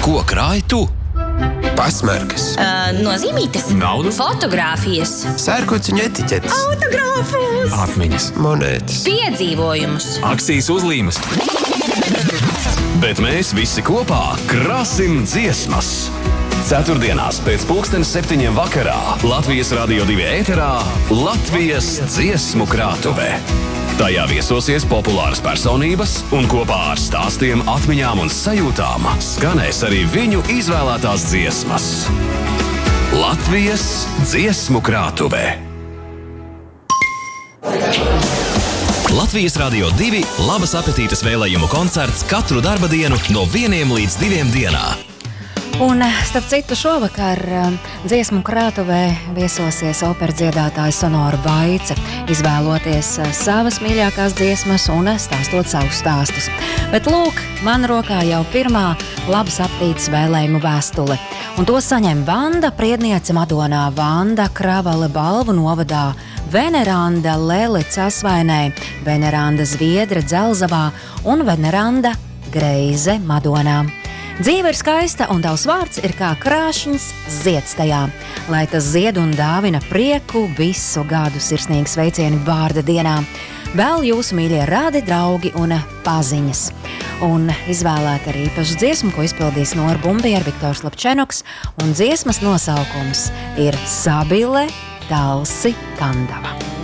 Ko krāj tu? Pasmarkas, Nozīmītes, Naudu? fotogrāfijas, sērkociņu etiķetes, autogrāfus, Atmiņas, monētas. piedzīvojumus. akcijas uzlīmes. Bet mēs visi kopā krasim dziesmas. Ceturtdienās pēc 7:00 vakarā Latvijas Radio 2 ēterā Latvijas dziesmu krātuve. Tajā viesosies populāras personības un kopā ar stāstiem, atmiņām un sajūtām skanēs arī viņu izvēlētās dziesmas. Latvijas dziesmu krātuve. Latvijas Radio 2 labas apetītes vēlējumu koncerts katru darba dienu no 1 līdz 2 dienā. Un, starp citu, šovakar dziesmu krātuvē viesosies operas dziedātāja Sonora Vaice, izvēloties savas mīļākās dziesmas un stāstot savus stāstus. Bet lūk, man rokā jau pirmā labas aptītes vēlējumu vēstule. Un to saņem Vanda, priedniece Madonā Vanda, Kravale balvu novadā, Veneranda Lelica Asvainē, Veneranda Zviedra Dzelzavā un Veneranda Greize Madonā. Dzīve ir skaista un tavs vārds ir kā krāšņs zieds tajā. Lai tas zied un dāvina prieku visu gadu, sirsnīgi sveicieni vārda dienā. Vēl jūsu mīļie radi, draugi un paziņas. Un izvēlēt arī īpašu dziesmu, ko izpildīs Nora Bumbiera, Viktors Lapčenoks, un dziesmas nosaukums ir Sabile Talsi Kandava.